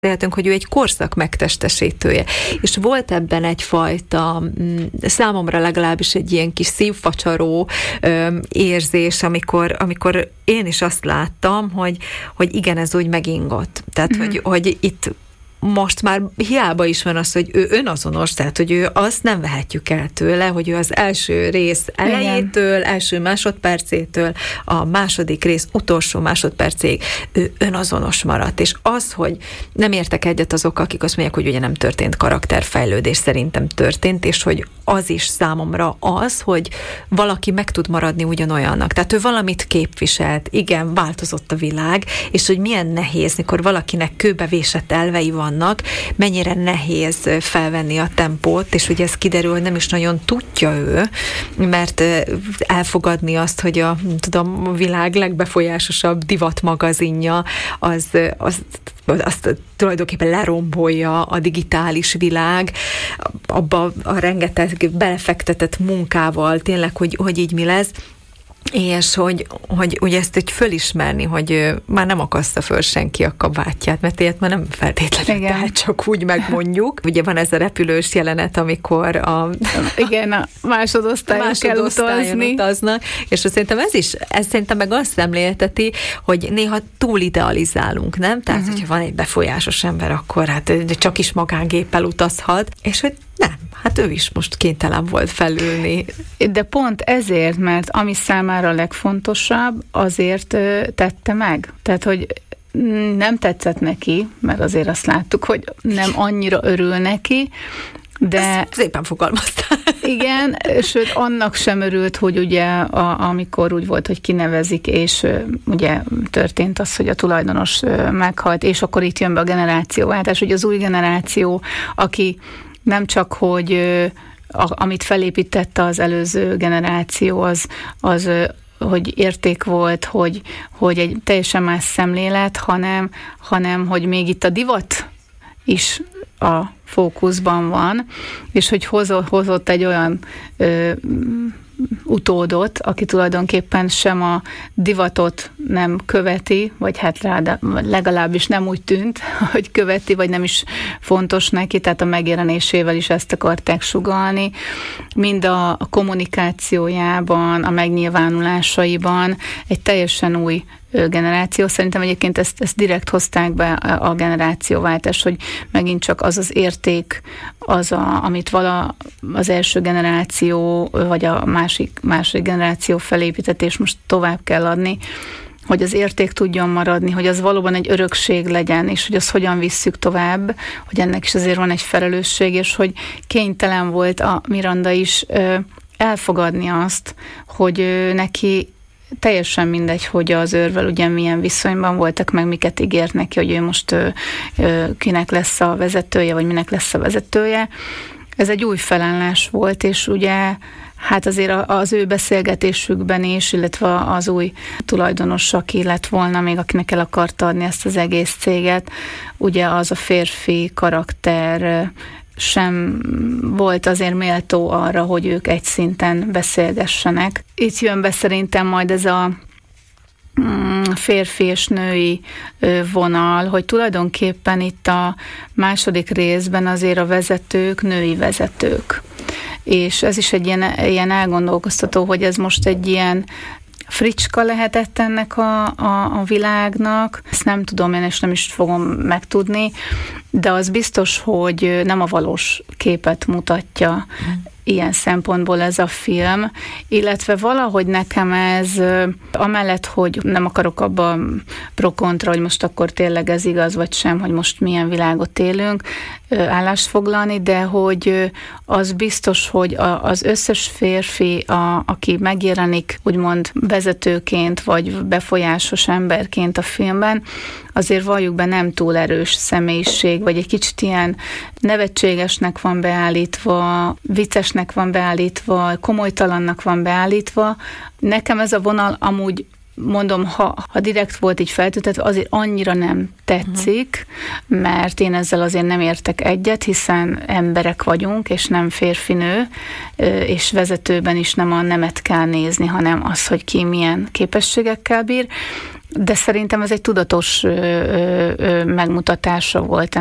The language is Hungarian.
beszélhetünk, hogy ő egy korszak megtestesítője. És volt ebben egyfajta, számomra legalábbis egy ilyen kis szívfacsaró érzés, amikor én is azt láttam, hogy igen, ez úgy megingott. Tehát, hogy itt most már hiába is van az, hogy ő önazonos, tehát, hogy ő azt nem vehetjük el tőle, hogy ő az első rész elejétől, első másodpercétől, a második rész utolsó másodpercéig ő önazonos maradt. És az, hogy nem értek egyet azok, akik azt mondják, hogy ugye nem történt karakterfejlődés, szerintem történt, és hogy az is számomra az, hogy valaki meg tud maradni ugyanolyannak. Tehát ő valamit képviselt, igen, változott a világ, és hogy milyen nehéz, mikor valakinek kőbevésett elvei vannak, mennyire nehéz felvenni a tempót, és ugye ez kiderül, hogy nem is nagyon tudja ő, mert elfogadni azt, hogy a világ legbefolyásosabb divatmagazinja azt tulajdonképpen lerombolja a digitális világ, abba a rengeteg belefektetett munkával, tényleg, hogy így mi lesz, és hogy ezt így fölismerni, hogy már nem akaszta föl senki a kabátját, mert ilyet már nem feltétlenül tehát csak úgy megmondjuk. Ugye van ez a repülős jelenet, amikor a másodosztályon kell utaznak, és szerintem ez szerintem meg azt szemlélteti, hogy néha túl idealizálunk, nem? Tehát, hogyha van egy befolyásos ember, akkor hát csak is magángéppel utazhat, és hogy nem, hát ő is most kénytelen volt felülni. De pont ezért, mert ami számára a legfontosabb, azért tette meg. Tehát, hogy nem tetszett neki, mert azért azt láttuk, hogy nem annyira örül neki, de... Ezt szépen fogalmaztál. Igen, sőt, annak sem örült, hogy ugye, amikor úgy volt, hogy kinevezik, és ugye történt az, hogy a tulajdonos meghalt, és akkor itt jön be a generációváltás, hogy az új generáció, aki nem csak, hogy amit felépítette az előző generáció, az hogy érték volt, hogy egy teljesen más szemlélet, hanem hogy még itt a divat is a fókuszban van, és hogy hozott egy olyan utódot, aki tulajdonképpen sem a divatot nem követi, vagy hát legalábbis nem úgy tűnt, hogy követi, vagy nem is fontos neki, tehát a megjelenésével is ezt akarták sugallni. Mind a kommunikációjában, a megnyilvánulásaiban egy teljesen új generáció. Szerintem egyébként ezt direkt hozták be a generációváltás, hogy megint csak az az érték, amit az első generáció, vagy a másik generáció felépített, és most tovább kell adni, hogy az érték tudjon maradni, hogy az valóban egy örökség legyen, és hogy azt hogyan visszük tovább, hogy ennek is azért van egy felelősség, és hogy kénytelen volt a Miranda is elfogadni azt, hogy neki teljesen mindegy, hogy az őrvel ugye milyen viszonyban voltak, meg miket ígért neki, hogy ő most kinek lesz a vezetője, vagy minek lesz a vezetője. Ez egy új felállás volt, és ugye hát azért az ő beszélgetésükben is, illetve az új tulajdonos, aki lett volna még, akinek el akarta adni ezt az egész céget, ugye az a férfi karakter sem volt azért méltó arra, hogy ők egy szinten beszélgessenek. Itt jön be szerintem majd ez a férfi és női vonal, hogy tulajdonképpen itt a második részben azért a vezetők női vezetők. És ez is egy ilyen elgondolkoztató, hogy ez most egy ilyen fricska lehetett ennek a világnak. Ezt nem tudom én, és nem is fogom megtudni, de az biztos, hogy nem a valós képet mutatja ilyen szempontból ez a film, illetve valahogy nekem ez, amellett, hogy nem akarok abba pro-kontra, hogy most akkor tényleg ez igaz, vagy sem, hogy most milyen világot élünk, állást foglalni, de hogy az biztos, hogy az összes férfi, aki megjelenik úgymond vezetőként, vagy befolyásos emberként a filmben, azért valljuk be nem túl erős személyiség, vagy egy kicsit ilyen nevetségesnek van beállítva, viccesnek van beállítva, komolytalannak van beállítva. Nekem ez a vonal amúgy, mondom, ha direkt volt így feltüntetve, azért annyira nem tetszik, mert én ezzel azért nem értek egyet, hiszen emberek vagyunk, és nem férfi-nő, és vezetőben is nem a nemet kell nézni, hanem az, hogy ki milyen képességekkel bír. De szerintem ez egy tudatos megmutatása volt